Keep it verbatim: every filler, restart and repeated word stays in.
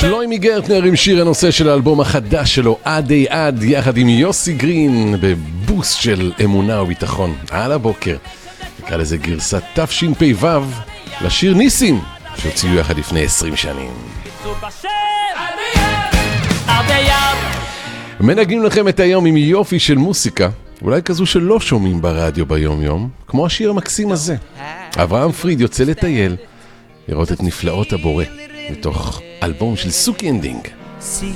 שלוימי גרטנר עם שיר הנושא של האלבום החדש שלו, עד אי עד, יחד עם יוסי גרין בבוסט של אמונה וביטחון על הבוקר. נקרא לזה גרסת תשפ"ו לשיר ניסים שהוציאו יחד לפני עשרים שנים. מנגנים לכם את היום עם יופי של מוסיקה, אולי כזו שלא שומעים ברדיו ביום יום, כמו השיר המקסים הזה. אברהם פריד יוצא לטייל לראות את נפלאות הבורא מתוך אלבום של סוקי אנדינג.